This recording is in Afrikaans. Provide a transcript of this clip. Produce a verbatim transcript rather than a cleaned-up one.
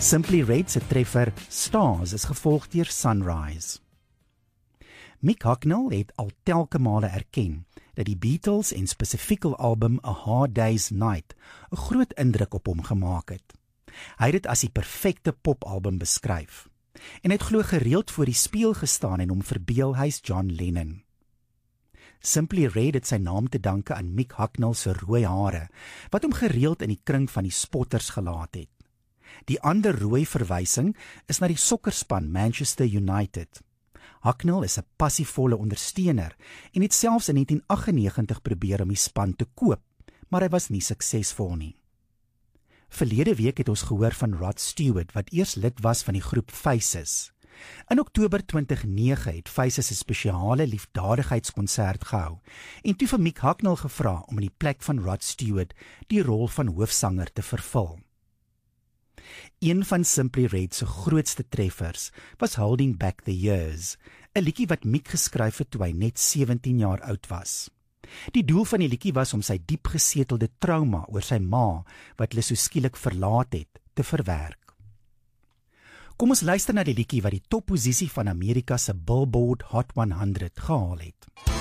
Simply Red se treffer Stars is gevolg deur Sunrise. Mick Hucknall het al telke male erken dat die Beatles en spesifiek hul album A Hard Day's Night 'n groot indruk op hom gemaak het. Hy het dit as die perfekte popalbum beskryf en het glo gereeld voor die spieël gestaan en hom verbeel hy's John Lennon. Simply Red het sy naam te danke aan Mick Hucknall se rooi hare, wat hom gereeld in die kring van die spotters gelaat het. Die ander rooi verwysing is na die sokkerspan Manchester United. Hucknall is 'n passievolle ondersteuner en het selfs in negentien agt agt nege probeer om die span te koop, maar hy was nie suksesvol nie. Verlede week het ons gehoor van Rod Stewart, wat eers lid was van die groep Faces. In Oktober twintig nege het Faces 'n spesiale liefdadigheidskonsert gehou en toe vir Mick Hucknall gevra om in die plek van Rod Stewart die rol van hoofsanger te vervul. Een van Simply Red se grootste treffers was Holding Back the Years, 'n liedjie wat Mick geskryf het toe hy net sewentien jaar oud was. Die doel van die liedjie was om sy diep gesetelde trauma oor sy ma, wat hulle so skielik verlaat het, te verwerk. Kom ons luister na die liedjie wat die topposisie van Amerika se Billboard Hot honderd gehaal het.